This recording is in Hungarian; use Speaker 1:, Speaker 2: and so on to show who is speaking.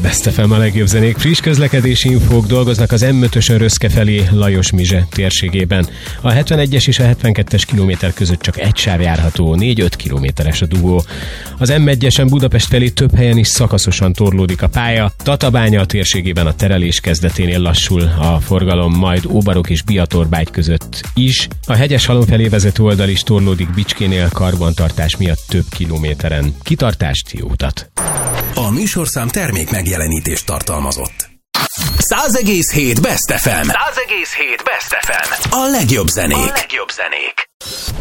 Speaker 1: Best FM a legjobb zenék. Friss közlekedési infók, dolgoznak az M5-ösön Röszke felé Lajos-Mizse térségében. A 71-es és a 72-es kilométer között csak egy sáv járható, 4-5 kilométeres a dugó. Az M1-esen Budapest felé több helyen is szakaszosan torlódik a pálya. Tatabánya a térségében a terelés kezdeténél lassul a forgalom, majd Óbarok és Biatorbágy között is. A Hegyeshalom felé vezető oldal is torlódik Bicskénél karbantartás miatt több kilométeren. Kitartást, jó utat!
Speaker 2: A műsorszám termék megjelenítést tartalmazott. 100,7 Best FM. 100,7 Best FM. A legjobb zenék.